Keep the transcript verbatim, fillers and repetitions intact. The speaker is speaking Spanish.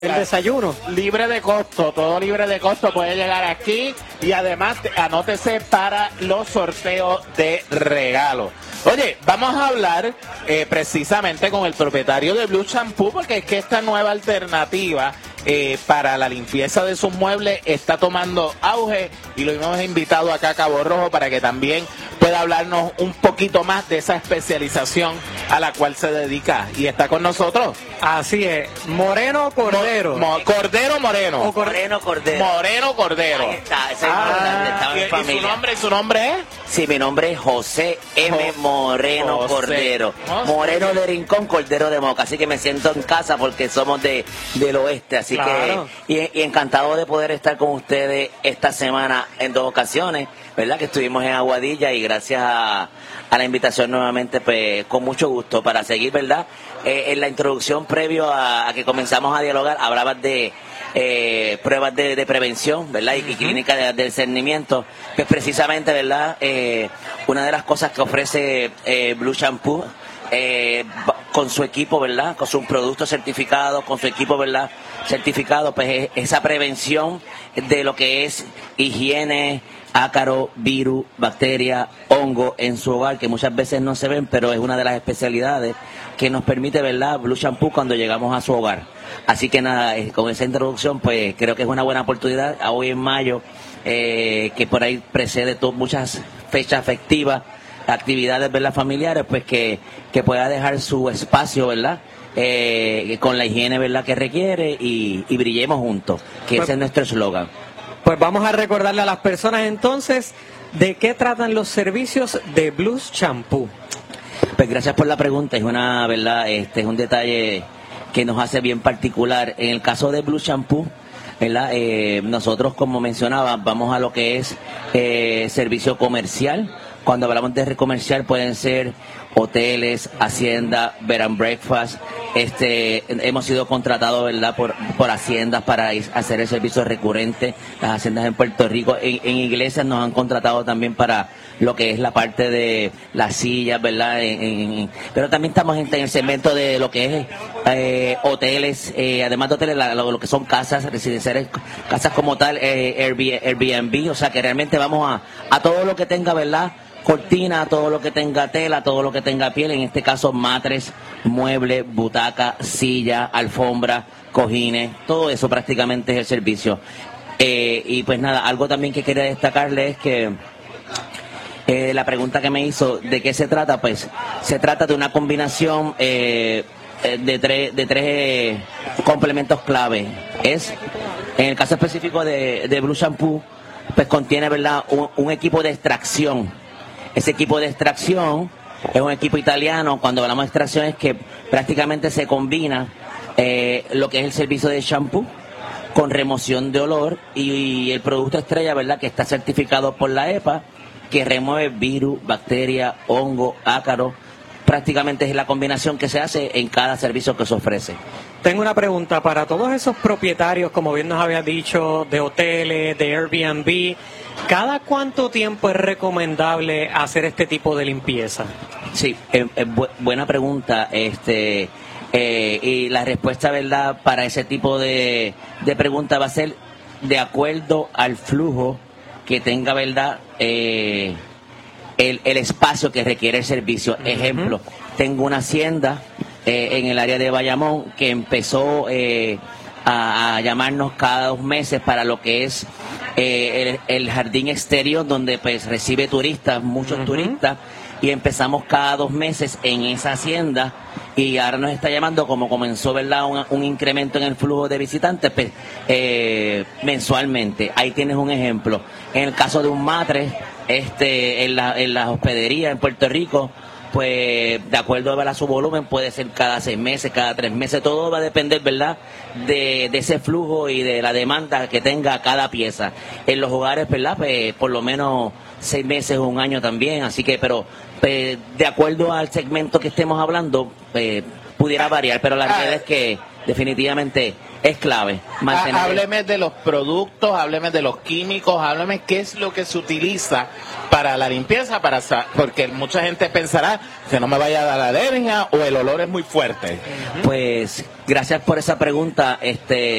El desayuno. Libre de costo, todo libre de costo. Puede llegar aquí y además anótese para los sorteos de regalo. Oye, vamos a hablar eh, precisamente con el propietario de Blue Shampoo, porque es que esta nueva alternativa eh, para la limpieza de sus muebles está tomando auge y lo hemos invitado acá a Cabo Rojo para que también pueda hablarnos un poquito más de esa especialización a la cual se dedica. Y está con nosotros. Así es, Moreno Cordero. Mo, mo, Cordero Moreno. O cor Moreno Cordero. Moreno Cordero. Ahí está, ese Ah, es importante, estaba y, en y familia. su nombre, ¿su nombre es? Sí, mi nombre es José M. Moreno José. Cordero. José. Moreno de Rincón, Cordero de Moca. Así que me siento en casa porque somos de del oeste. Así Claro. que, y, y encantado de poder estar con ustedes esta semana en dos ocasiones, ¿verdad? Que estuvimos en Aguadilla y gracias a, a la invitación nuevamente, pues con mucho gusto para seguir, ¿verdad? Eh, en la introducción previo a, a que comenzamos a dialogar, hablabas de eh, pruebas de, de prevención, ¿verdad? Y, y clínica de, de discernimiento, que es precisamente, ¿verdad? Eh, una de las cosas que ofrece eh, Blue Shampoo, eh, con su equipo, ¿verdad? Con sus productos certificados, con su equipo, ¿verdad? Certificado, pues es esa prevención de lo que es higiene, ácaro, virus, bacteria, hongo en su hogar, que muchas veces no se ven, pero es una de las especialidades que nos permite, ¿verdad? Blue Shampoo cuando llegamos a su hogar. Así que nada, con esa introducción, pues creo que es una buena oportunidad. Hoy en mayo, eh, que por ahí precede to- muchas fechas festivas, actividades, ¿verdad? Familiares, pues que, que pueda dejar su espacio, ¿verdad? Eh, con la higiene, ¿verdad? Que requiere y, y brillemos juntos, que Pues- ese es nuestro eslogan. Pues vamos a recordarle a las personas entonces de qué tratan los servicios de Blue Shampoo. Pues gracias por la pregunta, es una verdad, este es un detalle que nos hace bien particular. En el caso de Blue Shampoo, ¿verdad? Eh, nosotros, como mencionaba, vamos a lo que es eh, servicio comercial. Cuando hablamos de comercial pueden ser hoteles, hacienda, bed and breakfast. Este, hemos sido contratados, ¿verdad? Por, por haciendas para is- hacer el servicio recurrente. Las haciendas en Puerto Rico, en, en iglesias nos han contratado también para lo que es la parte de las sillas, ¿verdad? En- en- pero también estamos en, en el segmento de lo que es eh, hoteles, eh, además de hoteles, la- lo, lo que son casas residenciales, casas como tal, eh, Airbnb, Airbnb, o sea que realmente vamos a, a todo lo que tenga, ¿verdad? Cortina, todo lo que tenga tela, todo lo que tenga piel, en este caso matres, muebles, butaca, silla, alfombra, cojines, todo eso prácticamente es el servicio. Eh, y pues nada, algo también que quería destacarle es que eh, la pregunta que me hizo, ¿de qué se trata? Pues se trata de una combinación eh, eh, de tres, de tres eh, complementos clave. Es, en el caso específico de, de Blue Shampoo, pues contiene, ¿verdad? Un, un equipo de extracción. Ese equipo de extracción es un equipo italiano. Cuando hablamos de extracción es que prácticamente se combina eh, lo que es el servicio de shampoo con remoción de olor y, y el producto estrella, ¿verdad? Que está certificado por la E P A, que remueve virus, bacteria, hongo, ácaro. Prácticamente es la combinación que se hace en cada servicio que se ofrece. Tengo una pregunta para todos esos propietarios, como bien nos había dicho, de hoteles, de Airbnb. ¿Cada cuánto tiempo es recomendable hacer este tipo de limpieza? Sí, eh, eh, bu- buena pregunta. Este, eh, y la respuesta, ¿verdad?, para ese tipo de, de pregunta va a ser de acuerdo al flujo que tenga, ¿verdad?, eh, el, el espacio que requiere el servicio. Ejemplo, tengo una hacienda eh, en el área de Bayamón que empezó eh, a, a llamarnos cada dos meses para lo que es eh, el, el jardín exterior, donde pues recibe turistas, muchos Ujú. turistas, y empezamos cada dos meses en esa hacienda y ahora nos está llamando, como comenzó, ¿verdad?, un, un incremento en el flujo de visitantes, pues, eh, mensualmente. Ahí tienes un ejemplo. En el caso de un matre, este, en la, en las hospederías en Puerto Rico, pues de acuerdo, ¿verdad?, a su volumen puede ser cada seis meses, cada tres meses, todo va a depender, ¿verdad?, de, de ese flujo y de la demanda que tenga cada pieza. En los hogares, ¿verdad?, pues por lo menos seis meses o un año también, así que, pero pues, de acuerdo al segmento que estemos hablando, pues, pudiera variar, pero la realidad es que definitivamente es clave. Mantener... Ah, hábleme de los productos, hábleme de los químicos, hábleme qué es lo que se utiliza para la limpieza, para porque mucha gente pensará que no me vaya a dar alergia o el olor es muy fuerte. Pues gracias por esa pregunta. Este